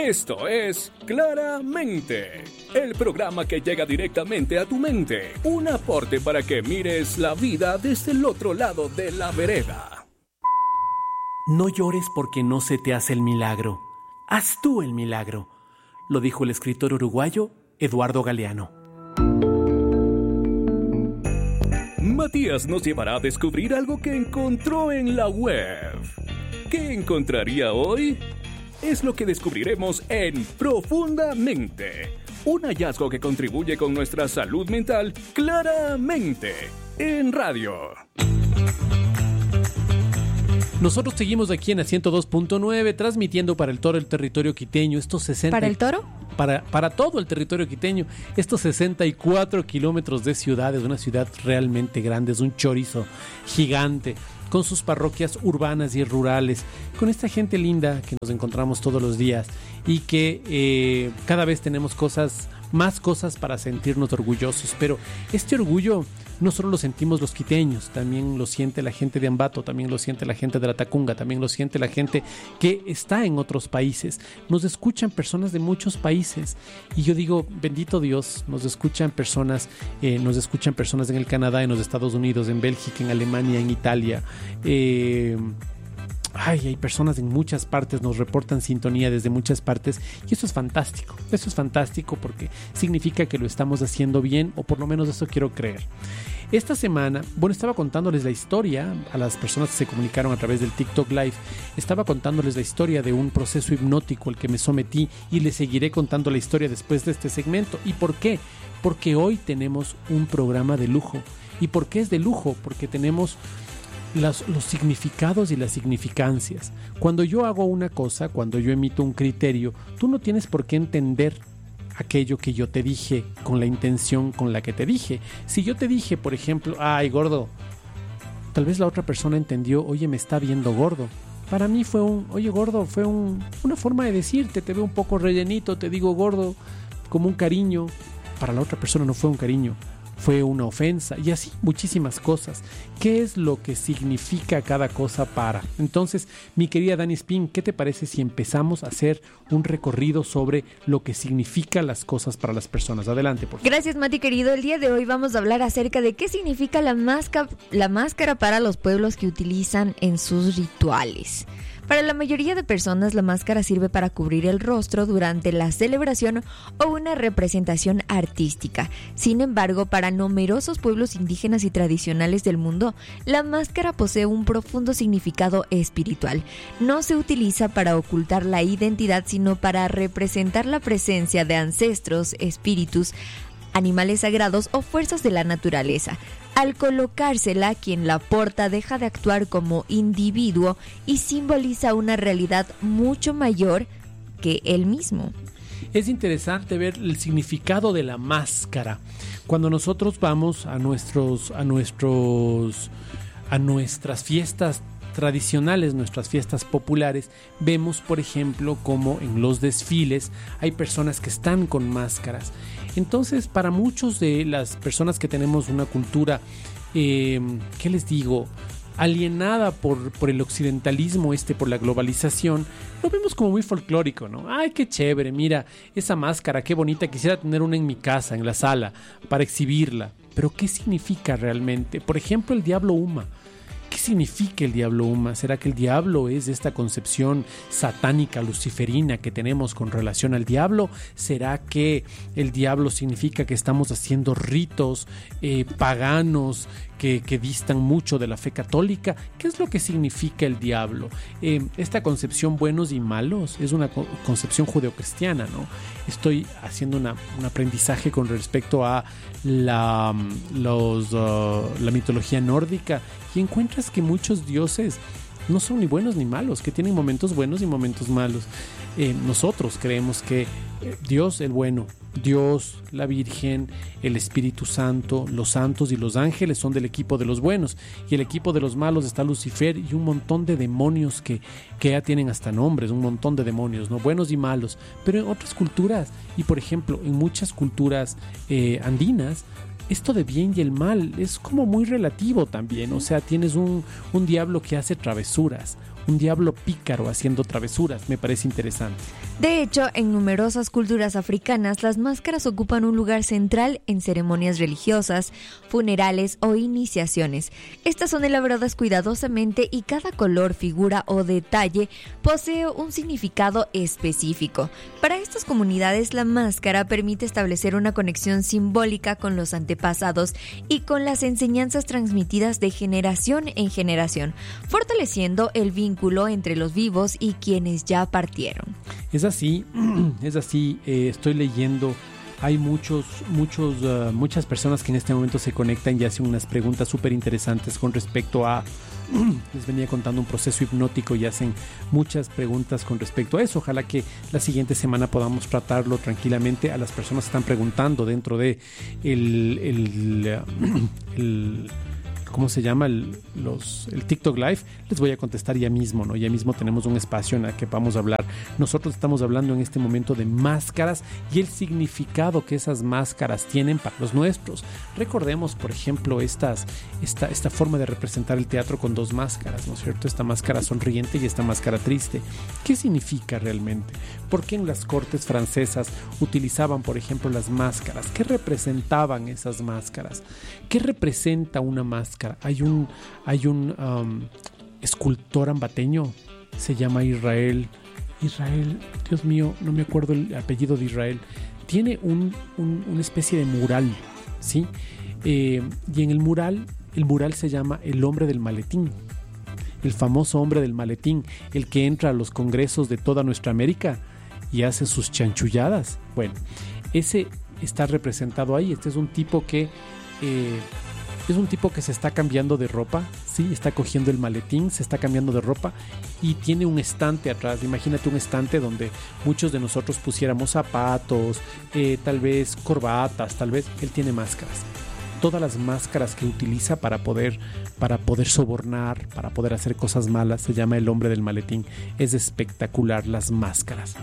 Esto es Claramente, el programa que llega directamente a tu mente. Un aporte para que mires la vida desde el otro lado de la vereda. No llores porque no se te hace el milagro. Haz tú el milagro, lo dijo el escritor uruguayo Eduardo Galeano. Matías nos llevará a descubrir algo que encontró en la web. ¿Qué encontraría hoy? Es lo que descubriremos en Profundamente, un hallazgo que contribuye con nuestra salud mental claramente en radio. Nosotros seguimos aquí en la 102.9 transmitiendo para el todo el territorio quiteño estos 60... ¿Para el toro? Para todo el territorio quiteño, estos 64 kilómetros de ciudad. Es una ciudad realmente grande, es un chorizo gigante, con sus parroquias urbanas y rurales, con esta gente linda que nos encontramos todos los días y que cada vez tenemos más cosas para sentirnos orgullosos. Pero este orgullo no solo lo sentimos los quiteños, también lo siente la gente de Ambato, también lo siente la gente de la Tacunga, también lo siente la gente que está en otros países. Nos escuchan personas de muchos países y yo digo, bendito Dios, nos escuchan personas en el Canadá, en los Estados Unidos, en Bélgica, en Alemania, en Italia. Hay personas en muchas partes, nos reportan sintonía desde muchas partes y eso es fantástico porque significa que lo estamos haciendo bien, o por lo menos eso quiero creer. Esta semana, estaba contándoles la historia a las personas que se comunicaron a través del TikTok Live, estaba contándoles la historia de un proceso hipnótico al que me sometí y les seguiré contando la historia después de este segmento. ¿Y por qué? Porque hoy tenemos un programa de lujo. ¿Y por qué es de lujo? Porque tenemos los significados y las significancias. Cuando yo hago una cosa, cuando yo emito un criterio, tú no tienes por qué entender aquello que yo te dije con la intención con la que te dije. Si yo te dije, por ejemplo, ay, gordo, tal vez la otra persona entendió, oye, me está viendo gordo. Para mí fue oye, gordo, fue una forma de decirte, te veo un poco rellenito, te digo gordo, como un cariño. Para la otra persona no fue un cariño, fue una ofensa, y así muchísimas cosas. ¿Qué es lo que significa cada cosa para? Entonces, mi querida Dani Spin, ¿qué te parece si empezamos a hacer un recorrido sobre lo que significan las cosas para las personas? Adelante, por favor. Gracias, Mati, querido. El día de hoy vamos a hablar acerca de qué significa la máscara para los pueblos que utilizan en sus rituales. Para la mayoría de personas, la máscara sirve para cubrir el rostro durante la celebración o una representación artística. Sin embargo, para numerosos pueblos indígenas y tradicionales del mundo, la máscara posee un profundo significado espiritual. No se utiliza para ocultar la identidad, sino para representar la presencia de ancestros, espíritus, animales sagrados o fuerzas de la naturaleza. Al colocársela, quien la porta deja de actuar como individuo y simboliza una realidad mucho mayor que él mismo. Es interesante ver el significado de la máscara. Cuando nosotros vamos a nuestras fiestas tradicionales, nuestras fiestas populares, vemos, por ejemplo, como en los desfiles hay personas que están con máscaras. Entonces, para muchos de las personas que tenemos una cultura, ¿qué les digo?, alienada por el occidentalismo, por la globalización, lo vemos como muy folclórico, ¿no? Ay, qué chévere, mira, esa máscara, qué bonita, quisiera tener una en mi casa, en la sala, para exhibirla. Pero, ¿qué significa realmente? Por ejemplo, el diablo Uma. ¿Qué significa el diablo Uma? ¿Será que el diablo es esta concepción satánica, luciferina que tenemos con relación al diablo? ¿Será que el diablo significa que estamos haciendo ritos paganos que distan mucho de la fe católica? ¿Qué es lo que significa el diablo? Esta concepción buenos y malos es una concepción judeocristiana, ¿no? Estoy haciendo un aprendizaje con respecto a la mitología nórdica y encuentras que muchos dioses no son ni buenos ni malos, que tienen momentos buenos y momentos malos. Nosotros creemos que Dios el bueno, Dios, la Virgen, el Espíritu Santo, los santos y los ángeles son del equipo de los buenos, y el equipo de los malos está Lucifer y un montón de demonios que ya tienen hasta nombres, un montón de demonios, ¿no? Buenos y malos. Pero en otras culturas, y por ejemplo en muchas culturas andinas, esto de bien y el mal es como muy relativo también. O sea, tienes un diablo que hace travesuras, un diablo pícaro haciendo travesuras. Me parece interesante. De hecho, en numerosas culturas africanas, las máscaras ocupan un lugar central en ceremonias religiosas, funerales o iniciaciones. Estas son elaboradas cuidadosamente y cada color, figura o detalle posee un significado específico. Para estas comunidades, la máscara permite establecer una conexión simbólica con los antepasados y con las enseñanzas transmitidas de generación en generación, fortaleciendo el vínculo entre los vivos y quienes ya partieron. Es así, estoy leyendo, hay muchas personas que en este momento se conectan y hacen unas preguntas súper interesantes con respecto a, les venía contando un proceso hipnótico y hacen muchas preguntas con respecto a eso. Ojalá que la siguiente semana podamos tratarlo tranquilamente. A las personas que están preguntando dentro de ¿cómo se llama? El TikTok Live, les voy a contestar ya mismo, ¿no? Ya mismo tenemos un espacio en el que vamos a hablar. Nosotros estamos hablando en este momento de máscaras y el significado que esas máscaras tienen para los nuestros. Recordemos, por ejemplo, esta forma de representar el teatro con dos máscaras, ¿no es cierto? Esta máscara sonriente y esta máscara triste. ¿Qué significa realmente? ¿Por qué en las cortes francesas utilizaban, por ejemplo, las máscaras? ¿Qué representaban esas máscaras? ¿Qué representa una máscara? Hay un escultor ambateño, se llama Israel, Dios mío, no me acuerdo el apellido de Israel. Tiene una especie de mural, ¿sí? Y en el mural se llama El Hombre del Maletín. El famoso hombre del maletín, el que entra a los congresos de toda nuestra América y hace sus chanchulladas. Bueno, ese está representado ahí. Este es un tipo que se está cambiando de ropa, ¿sí? Está cogiendo el maletín, se está cambiando de ropa y tiene un estante atrás. Imagínate un estante donde muchos de nosotros pusiéramos zapatos, tal vez corbatas, tal vez. Él tiene máscaras. Todas las máscaras que utiliza para poder sobornar, para poder hacer cosas malas, se llama El Hombre del Maletín. Es espectacular las máscaras.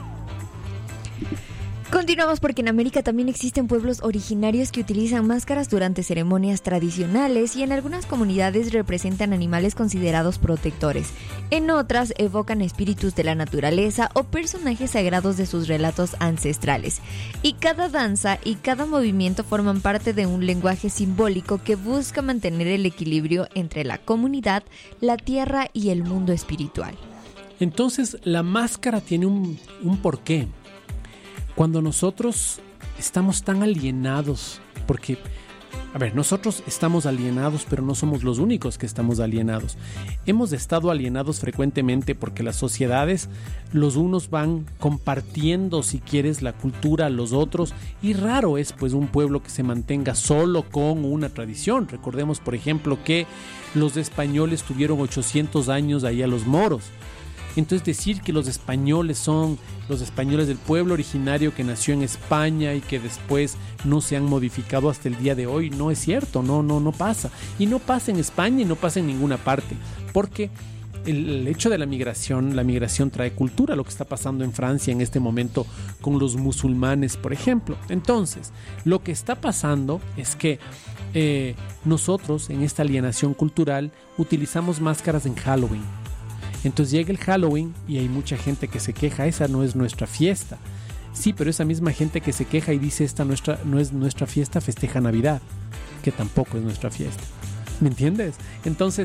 Continuamos porque en América también existen pueblos originarios que utilizan máscaras durante ceremonias tradicionales y en algunas comunidades representan animales considerados protectores. En otras evocan espíritus de la naturaleza o personajes sagrados de sus relatos ancestrales. Y cada danza y cada movimiento forman parte de un lenguaje simbólico que busca mantener el equilibrio entre la comunidad, la tierra y el mundo espiritual. Entonces la máscara tiene un porqué. Cuando nosotros estamos tan alienados, porque, nosotros estamos alienados, pero no somos los únicos que estamos alienados. Hemos estado alienados frecuentemente porque las sociedades, los unos van compartiendo, si quieres, la cultura a los otros, y raro es pues un pueblo que se mantenga solo con una tradición. Recordemos, por ejemplo, que los españoles tuvieron 800 años ahí a los moros. Entonces decir que los españoles son los españoles del pueblo originario que nació en España y que después no se han modificado hasta el día de hoy, no es cierto, no pasa. Y no pasa en España y no pasa en ninguna parte, porque el hecho de la migración trae cultura, lo que está pasando en Francia en este momento con los musulmanes, por ejemplo. Entonces, lo que está pasando es que nosotros en esta alienación cultural utilizamos máscaras en Halloween. Entonces llega el Halloween y hay mucha gente que se queja, esa no es nuestra fiesta. Sí, pero esa misma gente que se queja y dice esta no es nuestra fiesta, festeja Navidad, que tampoco es nuestra fiesta. ¿Me entiendes? Entonces,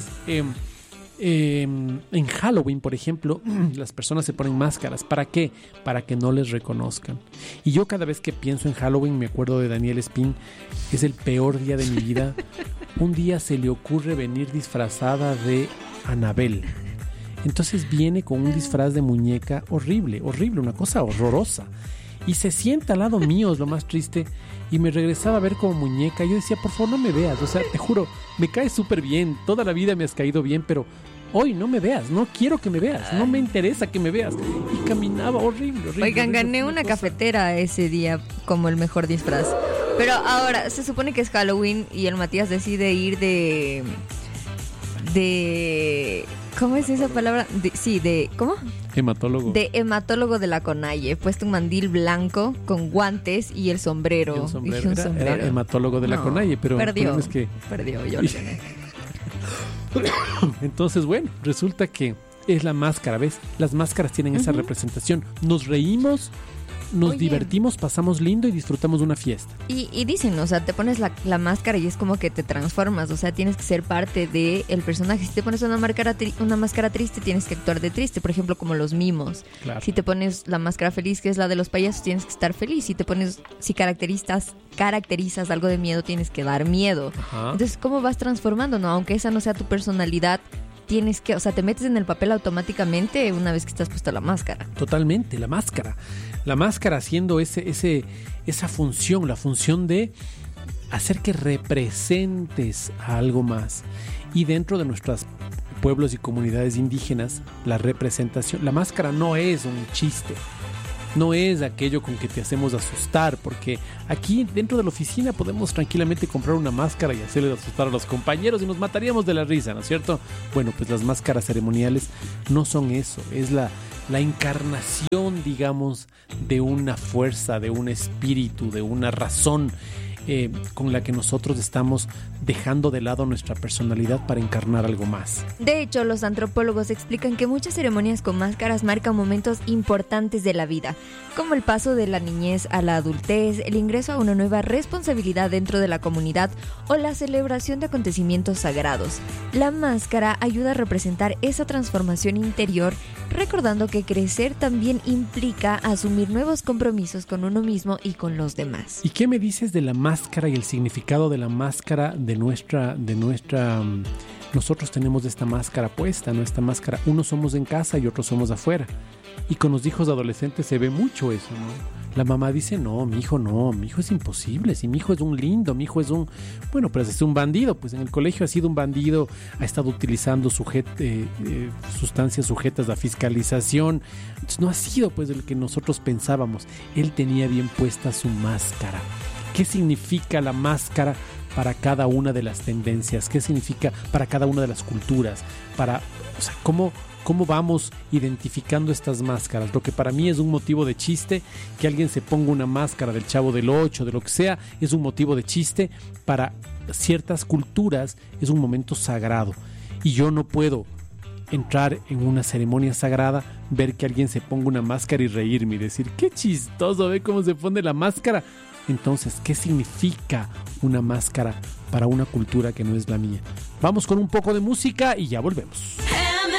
en Halloween, por ejemplo, las personas se ponen máscaras. ¿Para qué? Para que no les reconozcan. Y yo cada vez que pienso en Halloween me acuerdo de Daniel Espín. Es el peor día de mi vida. Un día se le ocurre venir disfrazada de Anabel. Entonces viene con un disfraz de muñeca horrible, una cosa horrorosa. Y se sienta al lado mío, es lo más triste, y me regresaba a ver como muñeca. Yo decía, por favor, no me veas. O sea, te juro, me caes súper bien. Toda la vida me has caído bien, pero hoy no me veas. No quiero que me veas. No me interesa que me veas. Y caminaba horrible. Oigan, gané una cafetera ese día como el mejor disfraz. Pero ahora, se supone que es Halloween y el Matías decide ir de ¿cómo es esa palabra? ¿Cómo? Hematólogo. De hematólogo de la Conalle. Puesto un mandil blanco con guantes y el sombrero. Era hematólogo de la Conalle, pero perdió. Es que Perdió, yo lo gané. Entonces, bueno, resulta que es la máscara, ¿ves? Las máscaras tienen esa representación. Nos reímos, nos divertimos, pasamos lindo y disfrutamos de una fiesta. Y dicen, o sea, te pones la máscara y es como que te transformas, o sea, tienes que ser parte del personaje. Si te pones una máscara triste, tienes que actuar de triste, por ejemplo, como los mimos. Claro. Si te pones la máscara feliz, que es la de los payasos, tienes que estar feliz. Si caracterizas algo de miedo, tienes que dar miedo. Ajá. Entonces, ¿cómo vas transformando, no? Aunque esa no sea tu personalidad, tienes que, o sea, te metes en el papel automáticamente una vez que estás puesta la máscara. Totalmente, la máscara. La máscara haciendo esa función, la función de hacer que representes a algo más. Y dentro de nuestros pueblos y comunidades indígenas, la representación, la máscara no es un chiste. No es aquello con que te hacemos asustar, porque aquí dentro de la oficina podemos tranquilamente comprar una máscara y hacerles asustar a los compañeros y nos mataríamos de la risa, ¿no es cierto? Bueno, pues las máscaras ceremoniales no son eso, es la encarnación, digamos, de una fuerza, de un espíritu, de una razón con la que nosotros estamos dejando de lado nuestra personalidad para encarnar algo más. De hecho, los antropólogos explican que muchas ceremonias con máscaras marcan momentos importantes de la vida, como el paso de la niñez a la adultez, el ingreso a una nueva responsabilidad dentro de la comunidad o la celebración de acontecimientos sagrados. La máscara ayuda a representar esa transformación interior, recordando que crecer también implica asumir nuevos compromisos con uno mismo y con los demás. ¿Y qué me dices de la máscara y el significado de la máscara de nuestra nosotros tenemos esta máscara puesta, ¿no? Esta máscara, unos somos en casa y otros somos afuera. Y con los hijos adolescentes se ve mucho eso, ¿no? La mamá dice, no, mi hijo es imposible, si mi hijo es un lindo, mi hijo es un... Bueno, pero es un bandido, pues en el colegio ha sido un bandido, ha estado utilizando sustancias sujetas a fiscalización. Entonces no ha sido pues el que nosotros pensábamos. Él tenía bien puesta su máscara. ¿Qué significa la máscara para cada una de las tendencias? ¿Qué significa para cada una de las culturas? ¿Cómo vamos identificando estas máscaras? Lo que para mí es un motivo de chiste, que alguien se ponga una máscara del Chavo del Ocho, de lo que sea, es un motivo de chiste. Para ciertas culturas es un momento sagrado. Y yo no puedo entrar en una ceremonia sagrada, ver que alguien se ponga una máscara y reírme y decir, qué chistoso, ve cómo se pone la máscara. Entonces, ¿qué significa una máscara para una cultura que no es la mía? Vamos con un poco de música y ya volvemos.